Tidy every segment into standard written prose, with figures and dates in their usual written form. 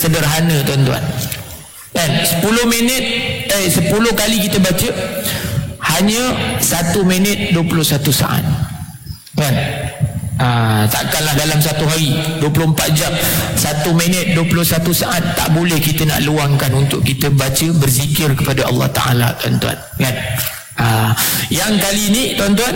sederhana tuan-tuan. Kan 10 minit 10 kali kita baca hanya 1 minit 21 saat. Kan? Takkanlah dalam satu hari 24 jam 1 minit 21 saat tak boleh kita nak luangkan untuk kita baca berzikir kepada Allah Ta'ala tuan-tuan. Kan? Yang kali ini tuan-tuan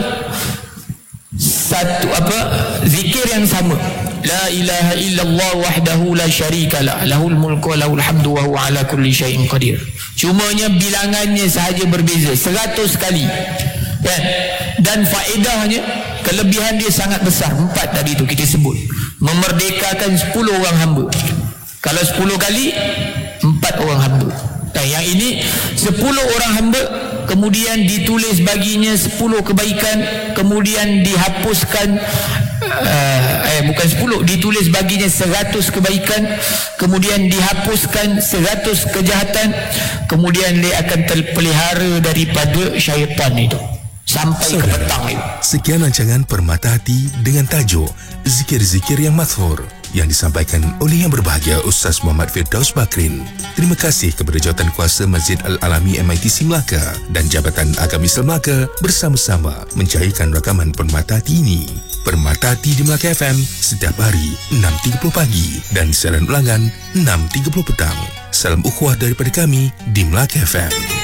zikir yang sama, la ilaha illallah wahdahu la syarikalah lahul mulku wa lahul hamdu wa huwa ala kulli syai'in qadir. Cumanya bilangannya sahaja berbeza 100 kali. Kan? Dan faedahnya, kelebihan dia sangat besar. 4 tadi tu kita sebut, memerdekakan 10 orang hamba. Kalau 10 kali 4 orang hamba. Yang ini 10 orang hamba, kemudian ditulis baginya 10 kebaikan, kemudian dihapuskan bukan 10, ditulis baginya 100 kebaikan, kemudian dihapuskan 100 kejahatan, kemudian dia akan terpelihara daripada syaitan itu sampai ke petang itu. Sekian rancangan Permata Hati dengan tajuk Zikir-Zikir yang Mathhur yang disampaikan oleh Yang Berbahagia Ustaz Muhammad Firdaus Bakrin. Terima kasih kepada Jawatankuasa Masjid Al-Alami MITC Melaka dan Jabatan Agama Islam Melaka bersama-sama mencairkan rakaman Permata Hati ini. Permata Hati di Melaka FM setiap hari 6.30 pagi dan siaran ulangan 6.30 petang. Salam ukhuwah daripada kami di Melaka FM.